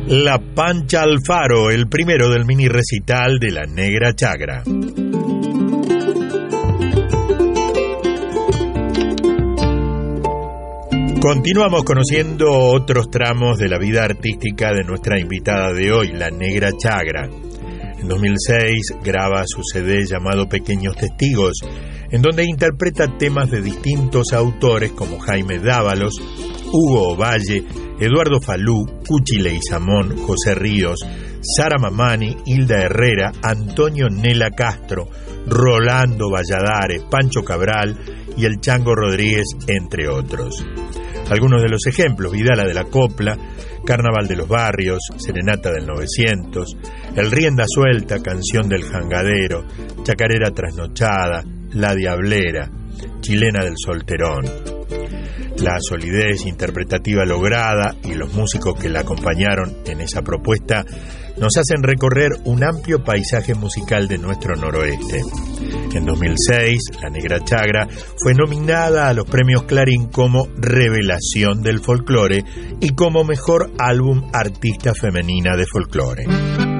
La Pancha Alfaro, el primero del mini recital de La Negra Chagra. Continuamos conociendo otros tramos de la vida artística de nuestra invitada de hoy, La Negra Chagra. En 2006 graba su CD llamado Pequeños Testigos, en donde interpreta temas de distintos autores como Jaime Dávalos, Hugo Ovalle, Eduardo Falú, Cuchi Leguizamón, José Ríos, Sara Mamani, Hilda Herrera, Antonio Nela Castro, Rolando Valladares, Pancho Cabral y el Chango Rodríguez, entre otros. Algunos de los ejemplos: Vidala de la Copla, Carnaval de los Barrios, Serenata del 900, El Rienda Suelta, Canción del Jangadero, Chacarera Trasnochada, La Diablera, Chilena del Solterón. La solidez interpretativa lograda y los músicos que la acompañaron en esa propuesta nos hacen recorrer un amplio paisaje musical de nuestro noroeste. En 2006, La Negra Chagra fue nominada a los premios Clarín como Revelación del Folclore y como Mejor Álbum Artista Femenina de Folclore.